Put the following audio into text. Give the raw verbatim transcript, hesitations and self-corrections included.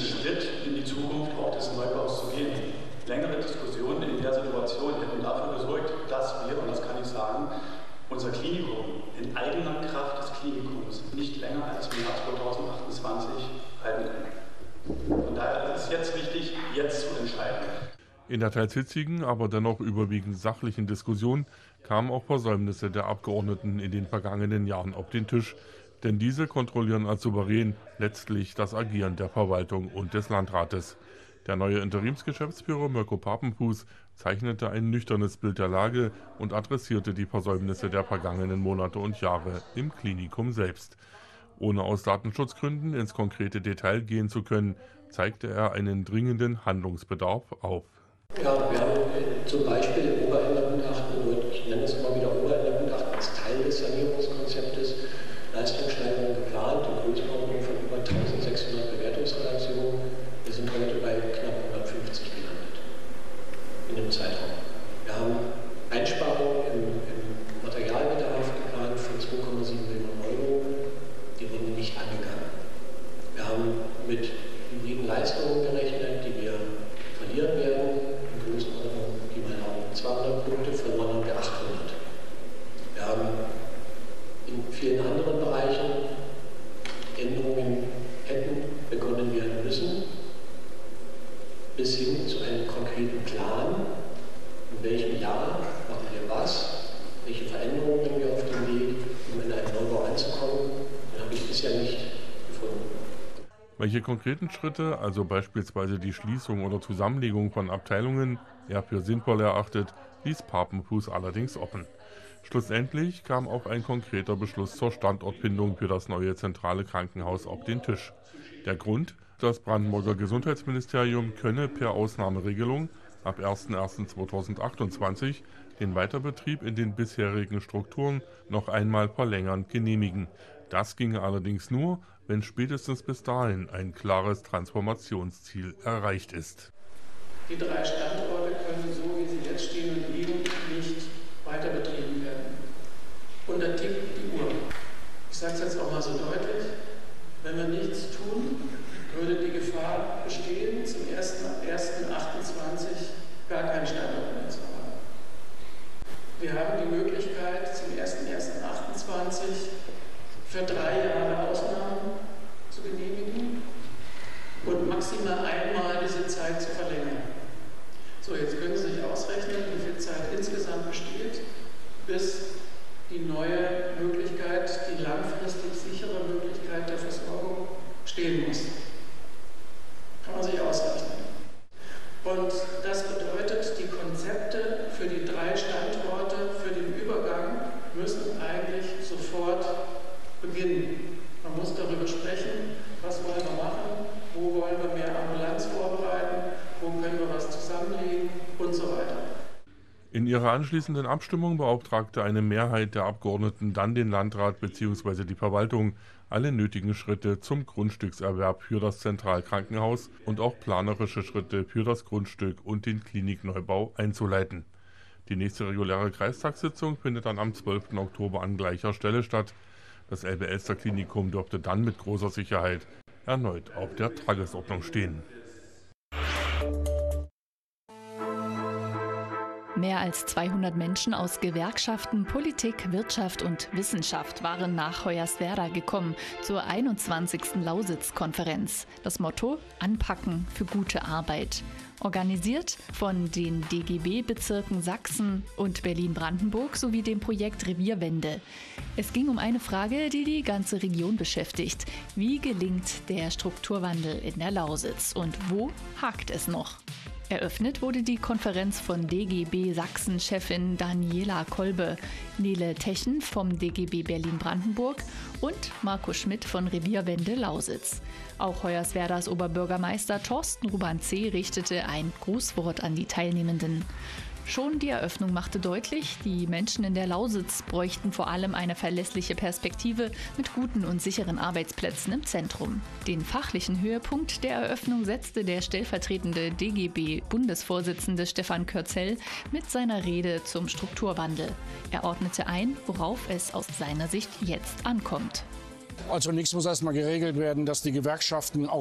Schritt in die Zukunft auch des Neubaus zu gehen. Längere Diskussionen in der Situation hätten dafür gesorgt, dass wir, und das kann ich sagen, unser Klinikum in eigener Kraft des Klinikums nicht länger als im Jahr zweitausendachtundzwanzig halten können. Von daher ist es jetzt wichtig, jetzt zu entscheiden. In der teils hitzigen, aber dennoch überwiegend sachlichen Diskussion kamen auch Versäumnisse der Abgeordneten in den vergangenen Jahren auf den Tisch. Denn diese kontrollieren als souverän letztlich das Agieren der Verwaltung und des Landrates. Der neue Interimsgeschäftsführer Mirko Papenfuß zeichnete ein nüchternes Bild der Lage und adressierte die Versäumnisse der vergangenen Monate und Jahre im Klinikum selbst. Ohne aus Datenschutzgründen ins konkrete Detail gehen zu können, zeigte er einen dringenden Handlungsbedarf auf. Ja, wir haben zum Beispiel im Oberämtergutachten, ich nenne es immer wieder Oberämtergutachten als Teil des Sanierungskonzeptes, Leistungssteigerungen geplant, in Größenordnung von über eintausendsechshundert Bewertungsrelationen. Wir sind heute bei knapp hundertfünfzig gelandet in dem Zeitraum. Wir haben Einsparungen im, im Materialbedarf geplant von zwei Komma sieben Millionen Euro, die wurden nicht angegangen. Wir haben mit hybriden Leistungen gerechnet, die wir verlieren werden, in Größenordnung, die mal haben zweihundert Punkte, verloren haben wir achthundert. Wir haben in vielen anderen Bereichen Änderungen hätten begonnen werden müssen, bis hin zu einem konkreten Plan, in welchem Jahr machen wir was, welche Veränderungen bringen wir auf den Weg, um in einen Neubau anzukommen, den habe ich bisher nicht gefunden. Welche konkreten Schritte, also beispielsweise die Schließung oder Zusammenlegung von Abteilungen, er für sinnvoll erachtet, ließ Papenfuß allerdings offen. Schlussendlich kam auch ein konkreter Beschluss zur Standortfindung für das neue zentrale Krankenhaus auf den Tisch. Der Grund? Das Brandenburger Gesundheitsministerium könne per Ausnahmeregelung ab erster erster zweitausendzweiundzwanzig den Weiterbetrieb in den bisherigen Strukturen noch einmal verlängernd genehmigen. Das ginge allerdings nur, wenn spätestens bis dahin ein klares Transformationsziel erreicht ist. Die drei Standorte können so, wie sie jetzt stehen und liegen, nicht weiter betrieben werden. Und da tickt die Uhr. Ich sage es jetzt auch mal so deutlich, wenn wir nichts tun, würde die Gefahr bestehen, zum erster erster achtundzwanzig gar keinen Standort mehr zu haben. Wir haben die Möglichkeit, zum erster erster achtundzwanzig für drei Jahre Ausnahmen zu genehmigen und maximal einmal diese Zeit zu verlängern. So, jetzt können Sie sich ausrechnen, wie viel Zeit insgesamt besteht, bis die neue Möglichkeit, die langfristig sichere Möglichkeit der Versorgung stehen muss. Kann man sich ausrechnen. Und das bedeutet, die Konzepte für die drei Standorte, für den Übergang, müssen eigentlich sofort beginnen. Man muss darüber sprechen, was wollen wir machen, wo wollen wir mehr Ambulanz vorbereiten, wo können wir was zusammenlegen und so weiter. In ihrer anschließenden Abstimmung beauftragte eine Mehrheit der Abgeordneten dann den Landrat bzw. die Verwaltung, alle nötigen Schritte zum Grundstückserwerb für das Zentralkrankenhaus und auch planerische Schritte für das Grundstück und den Klinikneubau einzuleiten. Die nächste reguläre Kreistagssitzung findet dann am zwölften Oktober an gleicher Stelle statt. Das Elbe-Elster-Klinikum dürfte dann mit großer Sicherheit erneut auf der Tagesordnung stehen. Mehr als zweihundert Menschen aus Gewerkschaften, Politik, Wirtschaft und Wissenschaft waren nach Hoyerswerda gekommen zur einundzwanzigsten Lausitz-Konferenz. Das Motto: Anpacken für gute Arbeit. Organisiert von den D G B-Bezirken Sachsen und Berlin-Brandenburg sowie dem Projekt Revierwende. Es ging um eine Frage, die die ganze Region beschäftigt. Wie gelingt der Strukturwandel in der Lausitz und wo hakt es noch? Eröffnet wurde die Konferenz von D G B Sachsen-Chefin Daniela Kolbe, Nele Techen vom D G B Berlin-Brandenburg und Marco Schmidt von Revierwende Lausitz. Auch Hoyerswerdas Oberbürgermeister Thorsten Ruban-C. richtete ein Grußwort an die Teilnehmenden. Schon die Eröffnung machte deutlich, die Menschen in der Lausitz bräuchten vor allem eine verlässliche Perspektive mit guten und sicheren Arbeitsplätzen im Zentrum. Den fachlichen Höhepunkt der Eröffnung setzte der stellvertretende D G B-Bundesvorsitzende Stefan Kürzel mit seiner Rede zum Strukturwandel. Er ordnete ein, worauf es aus seiner Sicht jetzt ankommt. Also zunächst muss erstmal geregelt werden, dass die Gewerkschaften auch